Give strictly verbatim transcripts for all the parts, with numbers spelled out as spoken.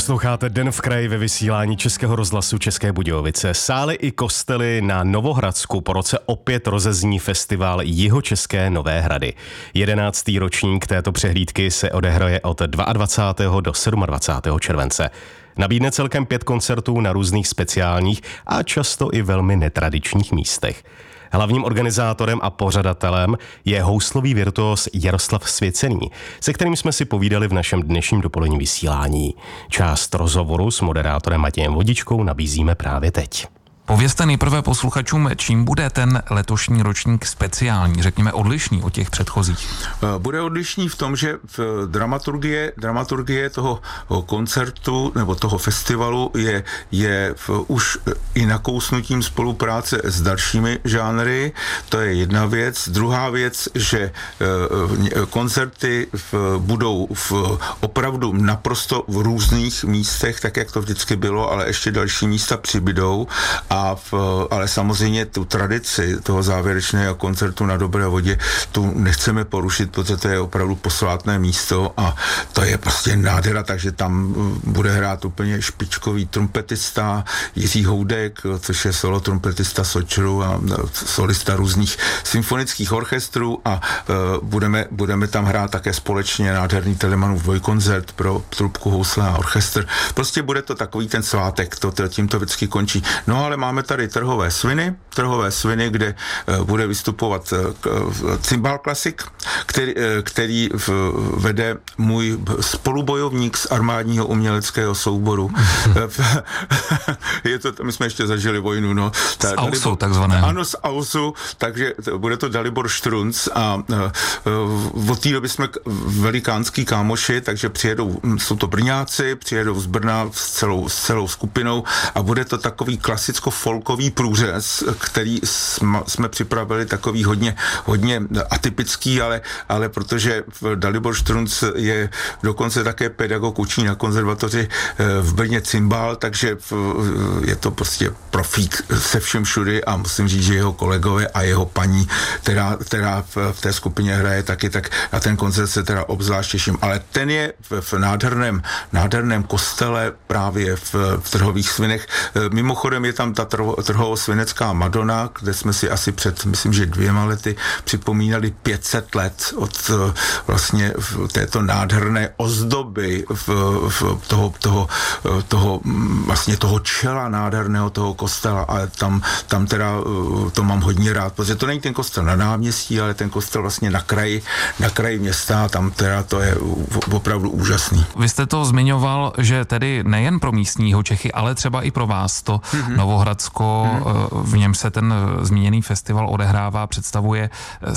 Posloucháte Den v kraji ve vysílání Českého rozhlasu České Budějovice. Sály i kostely na Novohradsku po roce opět rozezní festival Jihočeské Nové Hrady. Jedenáctý ročník této přehlídky se odehraje od dvacátého druhého do dvacátého sedmého července. Nabídne celkem pět koncertů na různých speciálních a často i velmi netradičních místech. Hlavním organizátorem a pořadatelem je houslový virtuos Jaroslav Svěcený, se kterým jsme si povídali v našem dnešním dopoledním vysílání. Část rozhovoru s moderátorem Matějem Vodičkou nabízíme právě teď. Povězte nejprve posluchačům, čím bude ten letošní ročník speciální, řekněme odlišný od těch předchozích. Bude odlišný v tom, že v dramaturgie, dramaturgie toho koncertu nebo toho festivalu je, je v, už i nakousnutím spolupráce s dalšími žánry. To je jedna věc. Druhá věc, že koncerty v, budou v, opravdu naprosto v různých místech, tak jak to vždycky bylo, ale ještě další místa přibydou. A v, ale samozřejmě tu tradici toho závěrečného koncertu na Dobré vodě tu nechceme porušit, protože to je opravdu posvátné místo a to je prostě nádhera, takže tam bude hrát úplně špičkový trumpetista Jiří Houdek, což je solo trumpetista Sočru a solista různých symfonických orchestrů a uh, budeme, budeme tam hrát také společně nádherný Telemanův dvojkoncert pro trubku, housle a orchestr. Prostě bude to takový ten svátek, to, to tím to vždycky končí. No ale máme tady Trhové sviny, Trhové sviny, kde uh, bude vystupovat uh, cymbal klasik, který, uh, který v, vede můj spolubojovník z armádního uměleckého souboru. Je to, my jsme ještě zažili vojnu, no. Z Ausu, takzvané. Ano, z Ausu, takže to, bude to Dalibor Štrunc a uh, uh, od té doby jsme velikánský kámoši, takže přijedou, jsou to Brňáci, přijedou z Brna s celou, s celou skupinou a bude to takový klasicko-folkový průřez, který jsme, jsme připravili takový hodně, hodně atypický, ale, ale protože Dalibor Štrunc je dokonce také pedagog, učí na konzervatoři v Brně cymbál, takže je to prostě profík se všem všudy a musím říct, že jeho kolegové a jeho paní, která, která v té skupině hraje taky, tak na ten koncert se teda obzvlášť těším. Ale ten je v, v nádherném, nádherném kostele právě v, v Trhových svinech. Mimochodem je tam ta trhovosvinecká Madonna, kde jsme si asi před, myslím, že dvěma lety připomínali pět set let od vlastně této nádherné ozdoby v, v toho, toho, toho, vlastně toho čela nádherného toho kostela a tam, tam teda to mám hodně rád, protože to není ten kostel na náměstí, ale ten kostel vlastně na kraji, na kraji města, tam teda to je opravdu úžasný. Vy jste to zmiňoval, že tedy nejen pro místního Čechy, ale třeba i pro vás to mm-hmm. Novohradsko, mm-hmm. v něm se ten zmíněný festival odehrává, představuje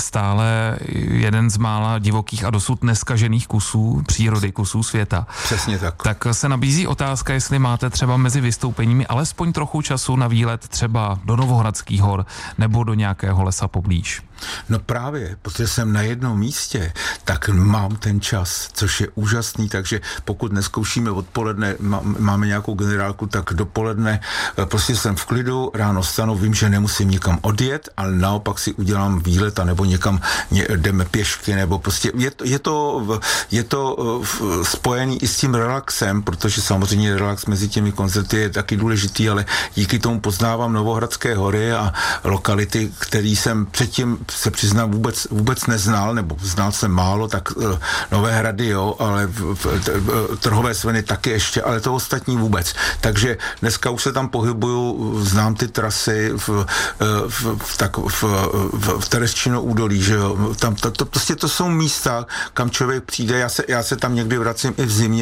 stále jeden z mála divokých a dosud neskažených kusů přírody, kusů světa. Přesně tak. Tak se nabízí otázka, jestli máte třeba mezi vystoupeními alespoň trochu času na výlet třeba do Novohradských hor nebo do nějakého lesa poblíž. No právě, protože jsem na jednom místě, tak mám ten čas, což je úžasný, takže pokud neskoušíme odpoledne, máme nějakou generálku, tak dopoledne prostě jsem v klidu, ráno stanu, vím, že nemusím nikam odjet, ale naopak si udělám výlet a nebo někam ně, jdeme pěšky, nebo prostě je to, je to, je to spojený i s tím relaxem, protože samozřejmě relax mezi těmi koncerty je taky důležitý, ale díky tomu poznávám Novohradské hory a lokality, který jsem předtím se přiznám vůbec, vůbec neznal, nebo znal jsem málo, tak uh, Nové Hrady, jo, ale v, v, v, Trhové sviny taky ještě, ale to ostatní vůbec. Takže dneska už se tam pohybuju, znám ty trasy v, v, v, tak, v, v, v Tereščino údolí, že jo, tam to, to, prostě to jsou místa, kam člověk přijde, já se, já se tam někdy vracím i v zimě,